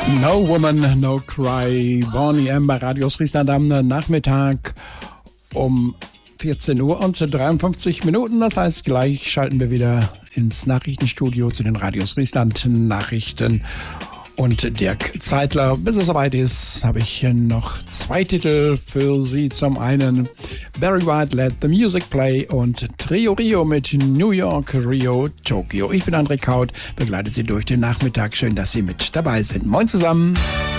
No Woman, No Cry, Boney M. bei Radio Friesland am Nachmittag um 14 Uhr und 53 Minuten. Das heißt, gleich schalten wir wieder ins Nachrichtenstudio zu den Radio Friesland Nachrichten. Und Dirk Zeitler, bis es soweit ist, habe ich noch zwei Titel für Sie. Zum einen Barry White, Let the Music Play und Trio Rio mit New York, Rio, Tokio. Ich bin André Kaut, begleite Sie durch den Nachmittag. Schön, dass Sie mit dabei sind. Moin zusammen.